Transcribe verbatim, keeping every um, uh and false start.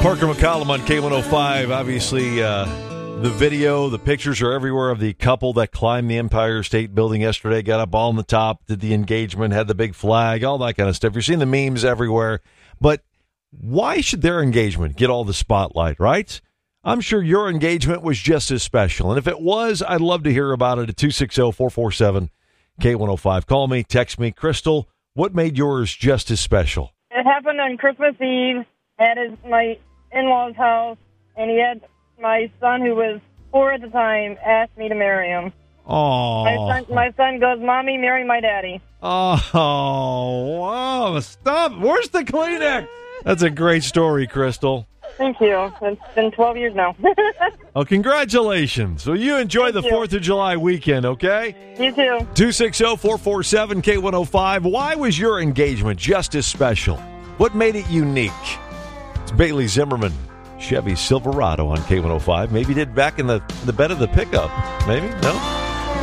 Parker McCollum on K one oh five. Obviously, uh, the video, the pictures are everywhere of the couple that climbed the Empire State Building yesterday, got up all on the top, did the engagement, had the big flag, all that kind of stuff. You're seeing the memes everywhere. But why should their engagement get all the spotlight, right? I'm sure your engagement was just as special. And if it was, I'd love to hear about it at two six zero, four four seven, K one oh five. Call me, text me. Crystal, what made yours just as special? It happened on Christmas Eve at his, my in-law's house, and he had my son, who was four at the time, asked me to marry him. Oh, my son, my son goes, "Mommy, marry my daddy." Oh, wow. Stop. Where's the Kleenex? That's a great story, Crystal. Thank you. It's been twelve years now. Oh, congratulations. So you enjoy Thank the you. fourth of July weekend, okay? You too. two six zero, four four seven, K one oh five. Why was your engagement just as special? What made it unique? It's Bailey Zimmerman, Chevy Silverado on K one oh five. Maybe did back in the, the bed of the pickup. Maybe? No?